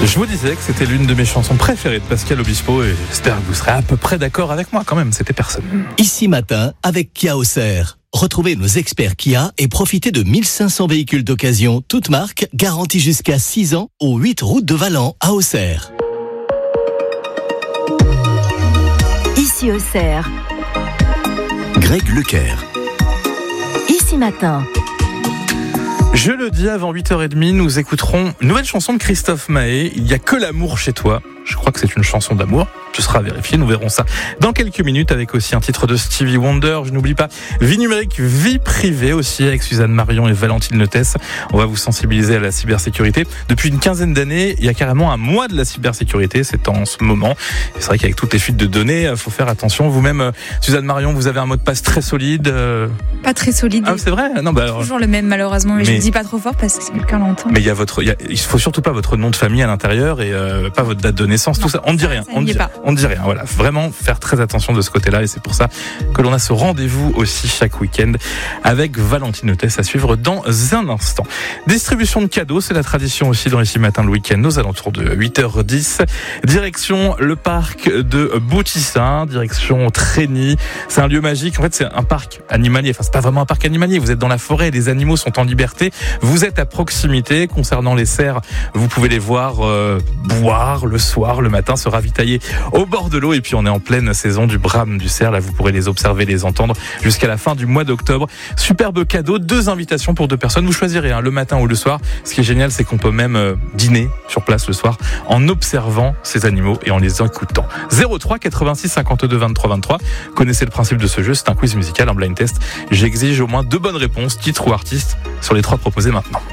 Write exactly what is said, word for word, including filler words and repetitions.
Je vous disais que c'était l'une de mes chansons préférées de Pascal Obispo et j'espère que vous serez à peu près d'accord avec moi quand même, c'était personne. Ici Matin avec Kia Auxerre. Retrouvez nos experts Kia et profitez de mille cinq cents véhicules d'occasion, toutes marques, garantis jusqu'à six ans, au huit route de Valent à Auxerre. Ici Auxerre. Greg Leclerc. Ici Matin. Je le dis, avant huit heures trente, nous écouterons une nouvelle chanson de Christophe Maé, Il n'y a que l'amour chez toi. Je crois que c'est une chanson d'amour. Ce sera vérifié, nous verrons ça dans quelques minutes avec aussi un titre de Stevie Wonder. Je n'oublie pas Vie numérique, vie privée aussi avec Suzanne Marion et Valentine Leutesse. On va vous sensibiliser à la cybersécurité. Depuis une quinzaine d'années, il y a carrément un mois de la cybersécurité, c'est en ce moment. Et c'est vrai qu'avec toutes les fuites de données, il faut faire attention. Vous-même, Suzanne Marion, vous avez un mot de passe très solide. Euh... Pas très solide. Ah, c'est vrai? Non, bah alors... Toujours le même malheureusement, mais, mais... je ne dis pas trop fort parce que si quelqu'un l'entend. Mais il y a votre, il y a... il faut surtout pas votre nom de famille à l'intérieur et euh, pas votre date de naissance, non, tout ça. On ne dit rien. Ça on ne dit, on dit rien. Voilà. Vraiment faire très attention de ce côté-là et c'est pour ça que l'on a ce rendez-vous aussi chaque week-end avec Valentine Leutesse à suivre dans un instant. Distribution de cadeaux, c'est la tradition aussi dans Ici Matin le week-end aux alentours de huit heures dix. Direction le parc de Boutissin, direction Trény. C'est un lieu magique. En fait, c'est un parc animalier. Enfin, c'est pas vraiment un parc animalier. Vous êtes dans la forêt, les animaux sont en liberté. Vous êtes à proximité. Concernant les cerfs, vous pouvez les voir euh, boire le soir, le matin, se ravitailler au bord de l'eau. Et puis, on est en pleine saison du brame du cerf. Là, vous pourrez les observer, les entendre jusqu'à la fin du mois d'octobre. Superbe cadeau, deux invitations pour deux personnes. Vous choisirez hein, le matin ou le soir. Ce qui est génial, c'est qu'on peut même euh, dîner sur place le soir en observant ces animaux et en les écoutant. zéro trois quatre-vingt-six cinquante-deux vingt-trois vingt-trois. Connaissez le principe de ce jeu, c'est un quiz musical, un blind test. J'exige au moins deux bonnes réponses, titre ou artiste, sur les trois proposés maintenant.